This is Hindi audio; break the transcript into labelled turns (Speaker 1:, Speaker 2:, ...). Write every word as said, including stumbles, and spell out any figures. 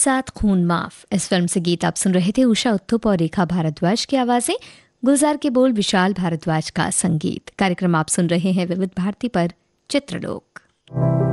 Speaker 1: सात खून माफ, इस फिल्म से गीत आप सुन रहे थे। उषा उत्थुप और रेखा भारद्वाज की आवाजें, गुलजार के बोल, विशाल भारद्वाज का संगीत। कार्यक्रम आप सुन रहे हैं विविध भारती पर, चित्रलोक।